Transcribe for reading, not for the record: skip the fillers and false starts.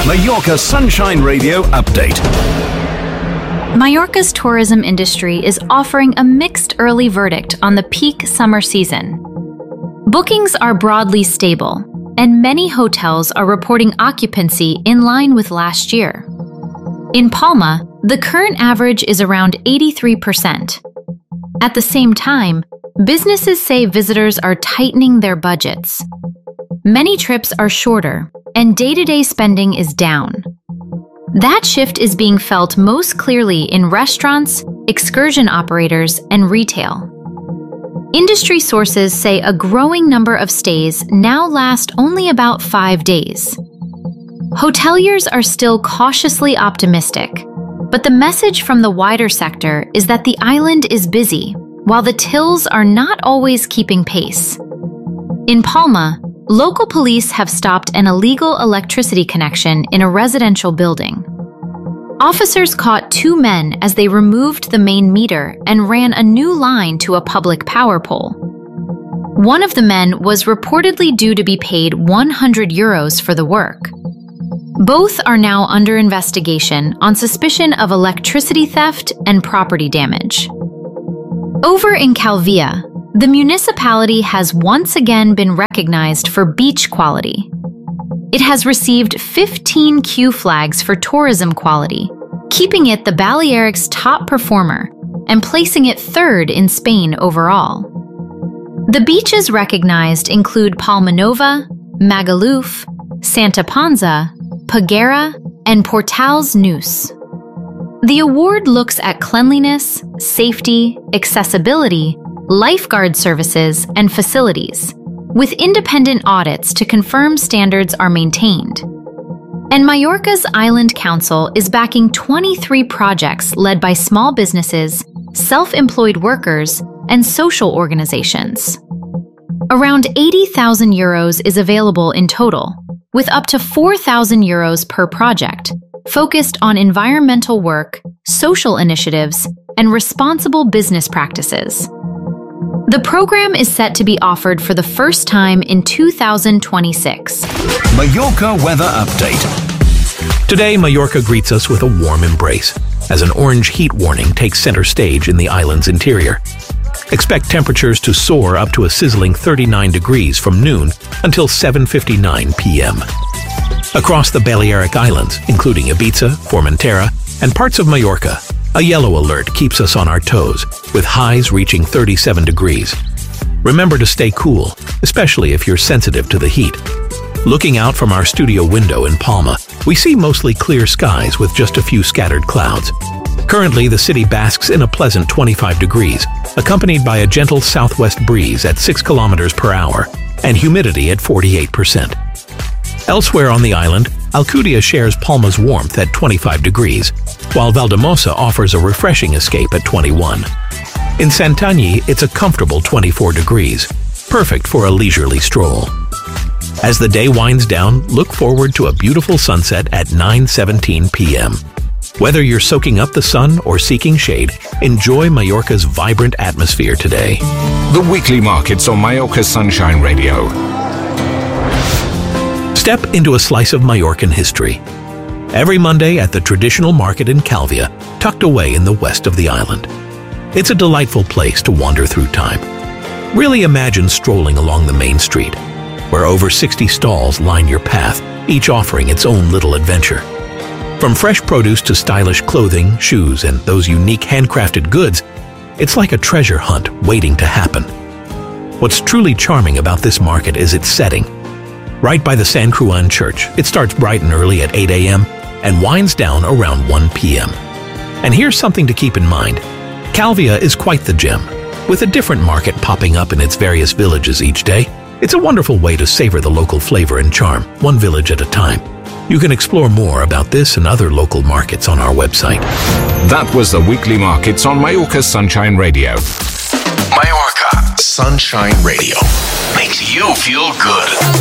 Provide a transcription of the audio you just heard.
Mallorca Sunshine Radio update. Mallorca's tourism industry is offering a mixed early verdict on the peak summer season. Bookings are broadly stable, and many hotels are reporting occupancy in line with last year. In Palma, the current average is around 83%. At the same time, businesses say visitors are tightening their budgets. Many trips are shorter, and day-to-day spending is down. That shift is being felt most clearly in restaurants, excursion operators, and retail. Industry sources say a growing number of stays now last only about 5 days. Hoteliers are still cautiously optimistic, but the message from the wider sector is that the island is busy, while the tills are not always keeping pace. In Palma, local police have stopped an illegal electricity connection in a residential building. Officers caught 2 men as they removed the main meter and ran a new line to a public power pole. One of the men was reportedly due to be paid €100 for the work. Both are now under investigation on suspicion of electricity theft and property damage. Over in Calvia, the municipality has once again been recognized for beach quality. It has received 15 Q flags for tourism quality, keeping it the Balearic's top performer and placing it 3rd in Spain overall. The beaches recognized include Palma Nova, Magaluf, Santa Ponsa, Peguera, and Portals Neus. The award looks at cleanliness, safety, accessibility, lifeguard services, and facilities, with independent audits to confirm standards are maintained. And Mallorca's Island Council is backing 23 projects led by small businesses, self-employed workers, and social organizations. Around €80,000 is available in total, with up to €4,000 per project, focused on environmental work, social initiatives, and responsible business practices. The program is set to be offered for the first time in 2026. Mallorca weather update. Today, Mallorca greets us with a warm embrace, as an orange heat warning takes center stage in the island's interior. Expect temperatures to soar up to a sizzling 39 degrees from noon until 7:59 p.m. Across the Balearic Islands, including Ibiza, Formentera, and parts of Mallorca, a yellow alert keeps us on our toes, with highs reaching 37 degrees. Remember to stay cool, especially if you're sensitive to the heat. Looking out from our studio window in Palma, we see mostly clear skies with just a few scattered clouds. Currently, the city basks in a pleasant 25 degrees, accompanied by a gentle southwest breeze at 6 kilometers per hour and humidity at 48%. Elsewhere on the island, Alcudia shares Palma's warmth at 25 degrees, while Valdemosa offers a refreshing escape at 21. In Santanyí, it's a comfortable 24 degrees, perfect for a leisurely stroll. As the day winds down, look forward to a beautiful sunset at 9:17 p.m. Whether you're soaking up the sun or seeking shade, enjoy Mallorca's vibrant atmosphere today. The weekly markets on Mallorca Sunshine Radio. Step into a slice of Mallorcan history. Every Monday at the traditional market in Calvia, tucked away in the west of the island. It's a delightful place to wander through time. Really imagine strolling along the main street, where over 60 stalls line your path, each offering its own little adventure. From fresh produce to stylish clothing, shoes, and those unique handcrafted goods, it's like a treasure hunt waiting to happen. What's truly charming about this market is its setting. Right by the San Juan Church, it starts bright and early at 8 a.m. and winds down around 1 p.m. And here's something to keep in mind. Calvia is quite the gem, with a different market popping up in its various villages each day. It's a wonderful way to savor the local flavor and charm, one village at a time. You can explore more about this and other local markets on our website. That was the weekly markets on Mallorca Sunshine Radio. Mallorca Sunshine Radio makes you feel good.